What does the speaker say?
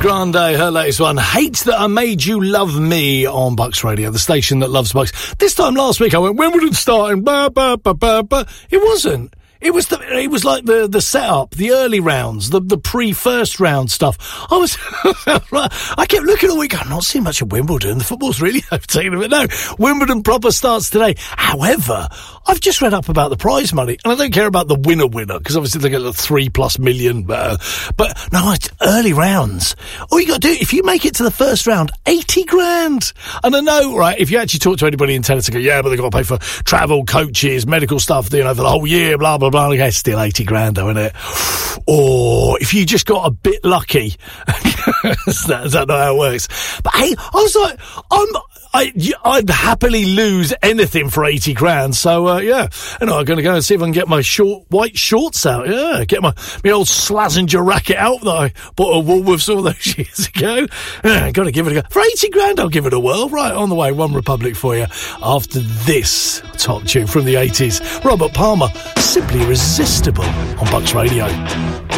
Grande, her latest one, Hate That I Made You Love Me, on Bucks Radio, the station that loves Bucks. This time last week I went, Wimbledon starting, It wasn't. It was like the setup, the early rounds, the pre-first round stuff. I kept looking all week, I'm not seeing much of Wimbledon. The football's really overtaken it. No, Wimbledon proper starts today. However, I've just read up about the prize money, and I don't care about the winner, because obviously they get the 3+ million. But no, it's early rounds. All you got to do, if you make it to the first round, 80 grand. And I know, right, if you actually talk to anybody in tennis, they go, yeah, but they've got to pay for travel, coaches, medical stuff, for the whole year, blah, blah, blah. Okay, still 80 grand though, isn't it? Or if you just got a bit lucky, is that not how it works? But hey, I was like, I'd happily lose anything for 80 grand. So, yeah. And I'm going to go and see if I can get my white shorts out. Yeah. Get my old Slazenger racket out that I bought at Woolworths all those years ago. Yeah, got to give it a go. For 80 grand, I'll give it a whirl. Right, on the way, One Republic for you. After this top tune from the 80s, Robert Palmer, Simply Irresistible, on Bucks Radio.